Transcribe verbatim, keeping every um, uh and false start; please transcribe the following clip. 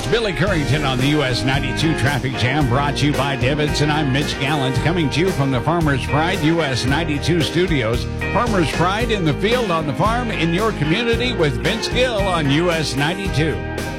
It's Billy Currington on the U S ninety-two Traffic Jam, brought to you by Davidson. I'm Mitch Gallant, coming to you from the Farmers Pride U S ninety-two studios. Farmers Pride in the field, on the farm, in your community with Vince Gill on U S ninety-two.